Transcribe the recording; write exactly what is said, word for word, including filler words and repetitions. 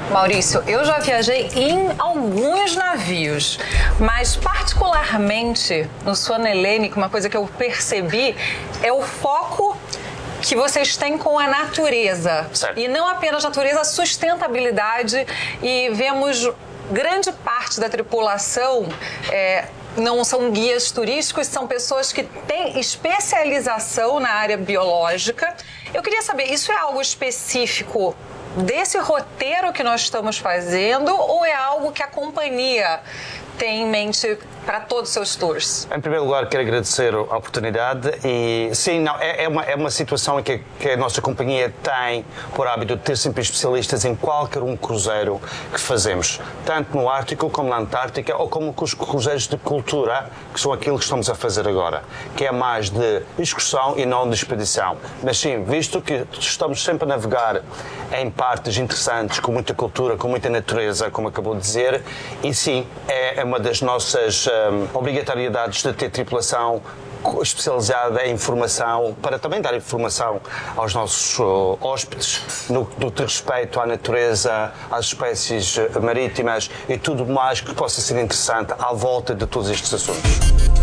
Maurício, eu já viajei em alguns navios, mas particularmente no Swan Hellenic, uma coisa que eu percebi é o foco que vocês têm com a natureza. Certo. E não apenas natureza, a sustentabilidade. E vemos grande parte da tripulação... É, não são guias turísticos, são pessoas que têm especialização na área biológica. Eu queria saber, isso é algo específico desse roteiro que nós estamos fazendo ou é algo que a companhia tem em mente para todos os seus tours? Em primeiro lugar, quero agradecer a oportunidade e, sim, não, é, é, uma, é uma situação em que, que a nossa companhia tem por hábito de ter sempre especialistas em qualquer um cruzeiro que fazemos, tanto no Ártico como na Antártica ou como com os cruzeiros de cultura, que são aquilo que estamos a fazer agora, que é mais de excursão e não de expedição. Mas sim, visto que estamos sempre a navegar em partes interessantes, com muita cultura, com muita natureza, como acabou de dizer, e sim, é, é uma das nossas um, obrigatoriedades de ter tripulação especializada em informação, para também dar informação aos nossos uh, hóspedes no, no que respeito à natureza, às espécies marítimas e tudo mais que possa ser interessante à volta de todos estes assuntos.